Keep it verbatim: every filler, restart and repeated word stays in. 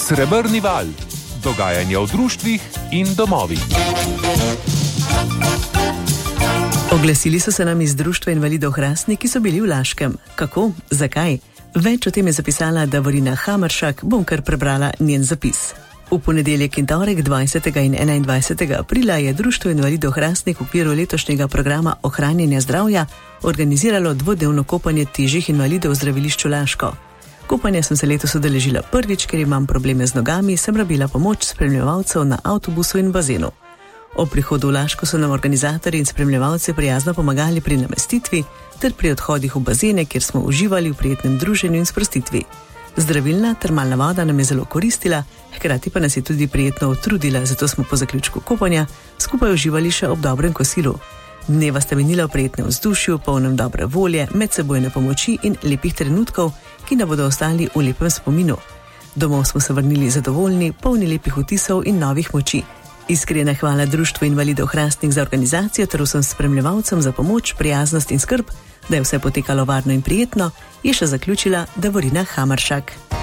Srebrni val. Dogajanje v društvih in domovih. Oglasili so se nam iz Društva invalidov Hrastnik, ki so bili v Laškem. Kako? Zakaj? Več o tem je zapisala Davorina Hameršak, bom kar prebrala njen zapis. V ponedeljek in torek dvajsetega in enaindvajsetega aprila je Društvo invalidov Hrastnik v okviru letošnjega programa ohranjanja zdravja organiziralo dvodnevno kopanje težjih invalidov v zdravilišču Laško. Kopanja sem se letos udeležila prvič, ker imam probleme z nogami, sem rabila pomoč spremljevalcev na avtobusu in bazenu. Ob prihodu v Laško so nam organizatorji in spremljevalci prijazno pomagali pri namestitvi ter pri odhodih v bazene, kjer smo uživali v prijetnem druženju in sprostitvi. Zdravilna termalna voda nam je zelo koristila, hkrati pa nas je tudi prijetno utrudila, zato smo po zaključku kopanja skupaj uživali še ob dobrem kosilu. Dneva sta minila v prijetnem vzdušju, polnem dobre volje, medsebojne pomoči in lepih trenutkov, ki nam bodo ostali v lepem spominu. Domov smo se vrnili zadovoljni, polni lepih vtisov in novih moči. Iskrena hvala Društvu invalidov Hrastnik za organizacijo ter vsem spremljevalcem za pomoč, prijaznost in skrb, da je vse potekalo varno in prijetno, je še zaključila Davorina Hameršak.